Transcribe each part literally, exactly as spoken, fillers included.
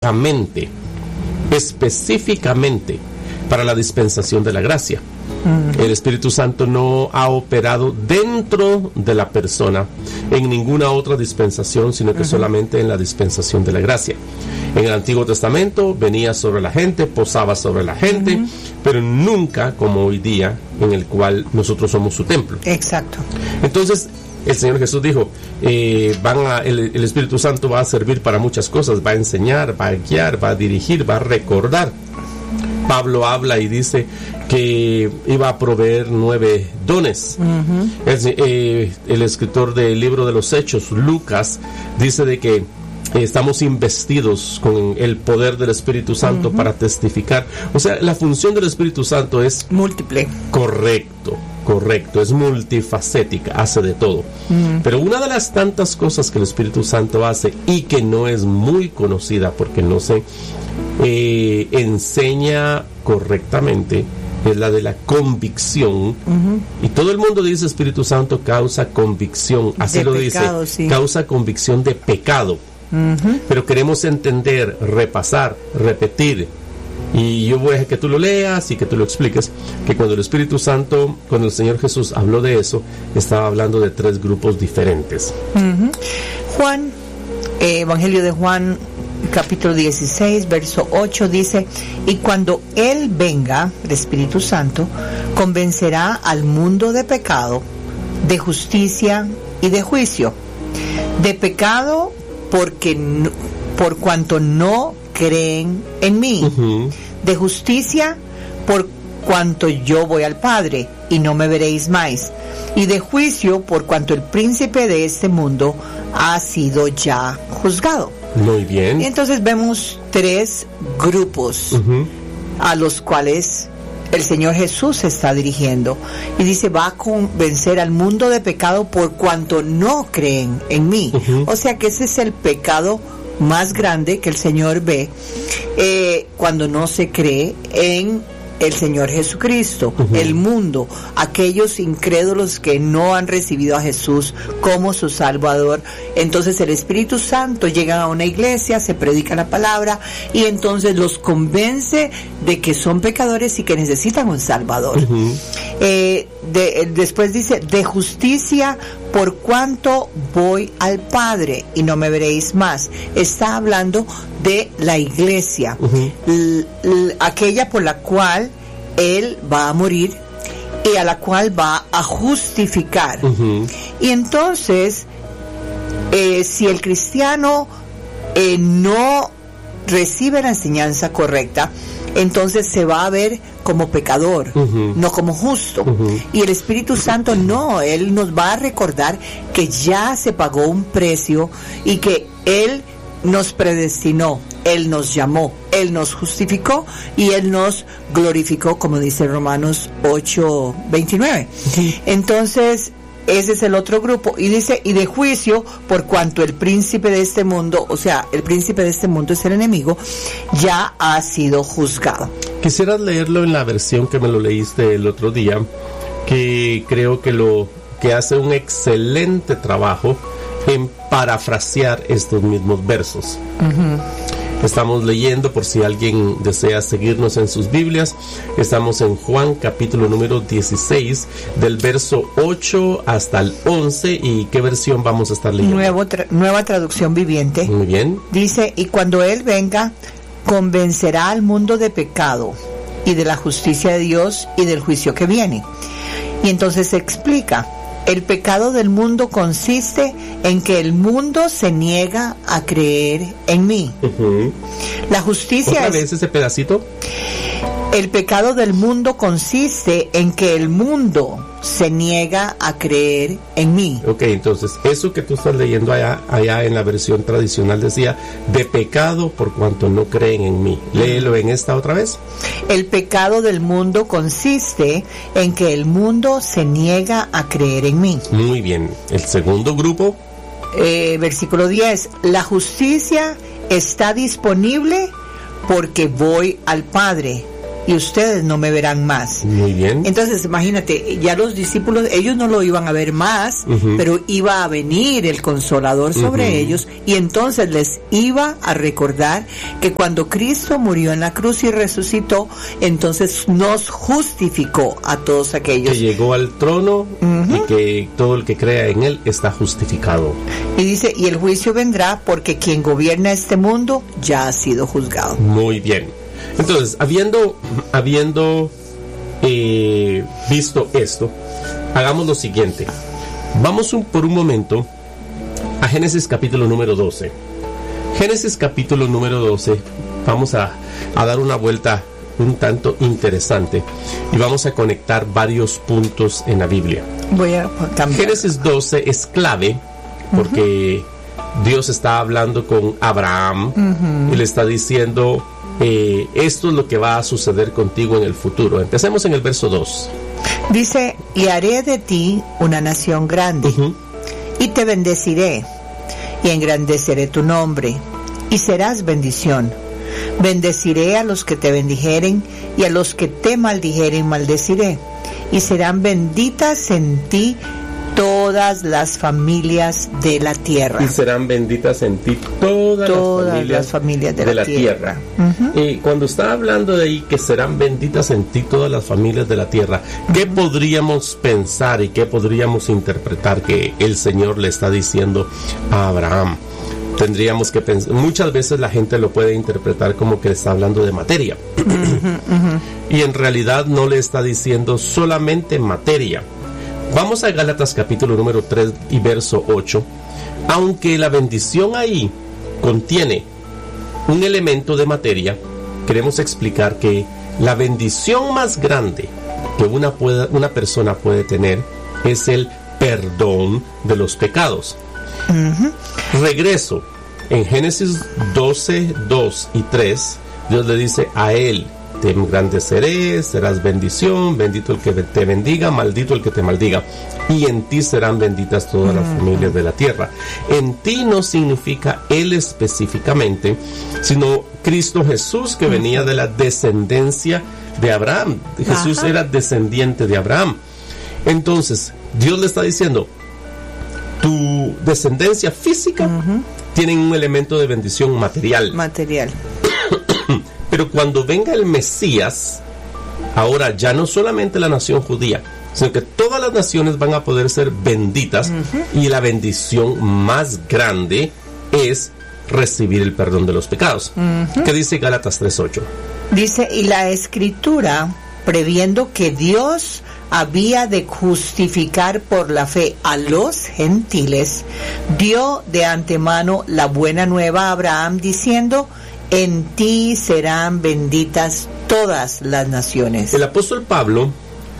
concretamente, específicamente para la dispensación de la gracia. Uh-huh. El Espíritu Santo no ha operado dentro de la persona en ninguna otra dispensación, sino que uh-huh. solamente en la dispensación de la gracia. En el Antiguo Testamento venía sobre la gente, posaba sobre la gente, uh-huh. pero nunca como hoy día, en el cual nosotros somos su templo. Exacto. Entonces, el Señor Jesús dijo, eh, van a, el, el Espíritu Santo va a servir para muchas cosas, va a enseñar, va a guiar, va a dirigir, va a recordar. Pablo habla y dice que iba a proveer nueve dones. Uh-huh. Es, eh, el escritor del libro de los Hechos, Lucas, dice de que estamos investidos con el poder del Espíritu Santo uh-huh. para testificar. O sea, la función del Espíritu Santo es múltiple. Correcto, correcto, es multifacética, hace de todo. Uh-huh. Pero una de las tantas cosas que el Espíritu Santo hace y que no es muy conocida porque no se eh, enseña correctamente es la de la convicción. Uh-huh. Y todo el mundo dice Espíritu Santo causa convicción, así de lo pecado, dice, sí. Causa convicción de pecado. Uh-huh. Pero queremos entender, repasar, repetir. Y yo voy a que tú lo leas y que tú lo expliques, que cuando el Espíritu Santo, cuando el Señor Jesús habló de eso, estaba hablando de tres grupos diferentes. Uh-huh. Juan, eh, Evangelio de Juan, capítulo dieciséis, verso ocho, dice: y cuando Él venga, el Espíritu Santo, convencerá al mundo de pecado, de justicia y de juicio. De pecado porque no, por cuanto no creen en mí. Uh-huh. De justicia por cuanto yo voy al Padre y no me veréis más. Y de juicio por cuanto el príncipe de este mundo ha sido ya juzgado. Muy bien. Y entonces vemos tres grupos uh-huh. a los cuales el Señor Jesús se está dirigiendo. Y dice, va a convencer al mundo de pecado por cuanto no creen en mí. Uh-huh. O sea que ese es el pecado más grande que el Señor ve eh, cuando no se cree en el Señor Jesucristo. Uh-huh. El mundo, aquellos incrédulos que no han recibido a Jesús como su Salvador. Entonces el Espíritu Santo llega a una iglesia, se predica la palabra y entonces los convence de que son pecadores y que necesitan un Salvador. Uh-huh. eh, de, después dice, de justicia por cuanto voy al Padre y no me veréis más. Está hablando de la iglesia, uh-huh. l- l- aquella por la cual Él va a morir y a la cual va a justificar. Uh-huh. Y entonces, eh, si el cristiano eh, no recibe la enseñanza correcta, entonces se va a ver como pecador, uh-huh. no como justo. Uh-huh. Y el Espíritu Santo no, Él nos va a recordar que ya se pagó un precio y que Él nos predestinó, Él nos llamó, Él nos justificó y Él nos glorificó, como dice Romanos ocho veintinueve. Uh-huh. Entonces, ese es el otro grupo. Y dice, y de juicio, por cuanto el príncipe de este mundo, o sea, el príncipe de este mundo es el enemigo, ya ha sido juzgado. Quisieras leerlo en la versión que me lo leíste el otro día, que creo que lo que hace un excelente trabajo en parafrasear estos mismos versos. Uh-huh. Estamos leyendo, por si alguien desea seguirnos en sus Biblias, estamos en Juan capítulo número dieciséis, del verso ocho hasta el once. ¿Y qué versión vamos a estar leyendo? Nuevo tra- nueva traducción viviente. Muy bien. Dice, y cuando Él venga, convencerá al mundo de pecado y de la justicia de Dios y del juicio que viene. Y entonces se explica. El pecado del mundo consiste en que el mundo se niega a creer en mí. Uh-huh. La justicia ¿Otra es... vez ese pedacito? El pecado del mundo consiste en que el mundo se niega a creer en mí. Ok, entonces, eso que tú estás leyendo allá, allá en la versión tradicional decía, de pecado por cuanto no creen en mí. Léelo en esta otra vez. El pecado del mundo consiste en que el mundo se niega a creer en mí. Muy bien. El segundo grupo. Eh, versículo diez. La justicia está disponible porque voy al Padre y ustedes no me verán más. Muy bien. Entonces, imagínate, ya los discípulos, ellos no lo iban a ver más, uh-huh. pero iba a venir el Consolador sobre uh-huh. ellos, y entonces les iba a recordar que cuando Cristo murió en la cruz y resucitó, entonces nos justificó a todos aquellos. Que llegó al trono uh-huh. y que todo el que crea en él está justificado. Y dice, y el juicio vendrá porque quien gobierna este mundo ya ha sido juzgado. Muy bien. Entonces, habiendo, habiendo eh, visto esto, hagamos lo siguiente. Vamos un, por un momento a Génesis capítulo número doce. Génesis capítulo número doce, vamos a, a dar una vuelta un tanto interesante y vamos a conectar varios puntos en la Biblia. Voy a cambiar. Génesis doce es clave porque uh-huh. Dios está hablando con Abraham uh-huh. y le está diciendo, eh, esto es lo que va a suceder contigo en el futuro. Empecemos en el verso dos. Dice, y haré de ti una nación grande, uh-huh. y te bendeciré, y engrandeceré tu nombre, y serás bendición. Bendeciré a los que te bendijeren, y a los que te maldijeren maldeciré, y serán benditas en ti todas las familias de la tierra. Y serán benditas en ti todas, todas las, familias las familias de, de la, la tierra. tierra. Uh-huh. Y cuando está hablando de ahí que serán benditas en ti todas las familias de la tierra, ¿qué uh-huh. podríamos pensar y qué podríamos interpretar que el Señor le está diciendo a Abraham? Tendríamos que pensar, muchas veces la gente lo puede interpretar como que está hablando de materia. Uh-huh, uh-huh. Y en realidad no le está diciendo solamente materia. Vamos a Gálatas capítulo número tres y verso ocho. Aunque la bendición ahí contiene un elemento de materia, queremos explicar que la bendición más grande que una, pueda, una persona puede tener es el perdón de los pecados. Uh-huh. Regreso. En Génesis doce, dos y tres, Dios le dice a él, te engrandeceré, serás bendición, bendito el que te bendiga, maldito el que te maldiga, y en ti serán benditas todas las familias de la tierra. En ti no significa él específicamente, sino Cristo Jesús, que venía de la descendencia de Abraham. Jesús Ajá. era descendiente de Abraham. Entonces, Dios le está diciendo, tu descendencia física uh-huh. tiene un elemento de bendición material. Material. Pero cuando venga el Mesías, ahora ya no solamente la nación judía, sino que todas las naciones van a poder ser benditas, uh-huh. y la bendición más grande es recibir el perdón de los pecados. Uh-huh. ¿Qué dice Gálatas tres ocho? Dice, y la Escritura, previendo que Dios había de justificar por la fe a los gentiles, dio de antemano la buena nueva a Abraham, diciendo, en ti serán benditas todas las naciones. El apóstol Pablo,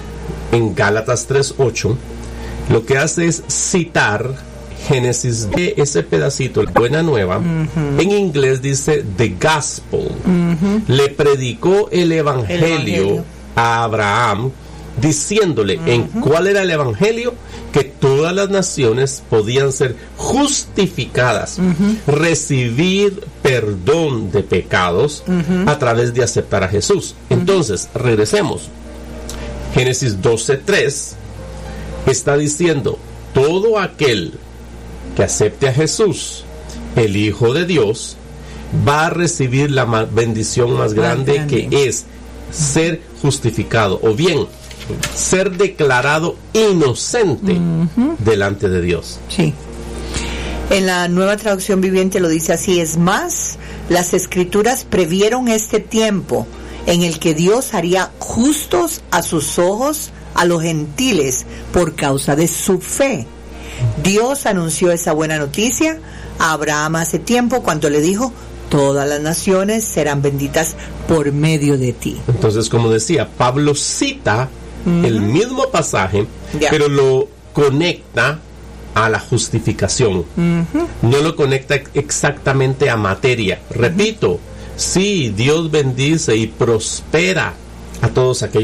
en Gálatas tres ocho, lo que hace es citar Génesis, de ese pedacito, la buena nueva. Uh-huh. En inglés dice the gospel. Uh-huh. Le predicó el evangelio, el evangelio a Abraham, diciéndole uh-huh. en cuál era el evangelio, que todas las naciones podían ser justificadas, uh-huh. recibir perdón de pecados uh-huh. a través de aceptar a Jesús. Uh-huh. Entonces, regresemos. Génesis doce tres está diciendo, todo aquel que acepte a Jesús, el Hijo de Dios, va a recibir la ma- bendición más grande, grande que es ser justificado, o bien ser declarado inocente uh-huh. delante de Dios. Sí. En la Nueva Traducción Viviente lo dice así, es más, las Escrituras previeron este tiempo en el que Dios haría justos a sus ojos a los gentiles por causa de su fe. Dios anunció esa buena noticia a Abraham hace tiempo cuando le dijo, todas las naciones serán benditas por medio de ti. Entonces, como decía, Pablo cita uh-huh. el mismo pasaje, yeah. pero lo conecta a la justificación. Uh-huh. No lo conecta exactamente a materia. Repito, uh-huh. sí, Dios bendice y prospera a todos aquellos